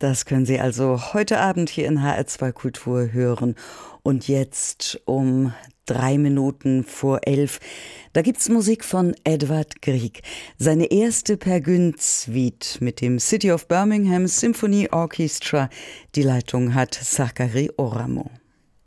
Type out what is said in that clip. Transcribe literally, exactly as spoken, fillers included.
Das können Sie also heute Abend hier in H R zwei Kultur hören. Und jetzt um drei Minuten vor elf, da gibt's Musik von Edvard Grieg. Seine erste Per Gynt-Suite mit dem City of Birmingham Symphony Orchestra. Die Leitung hat Zachary Oramo.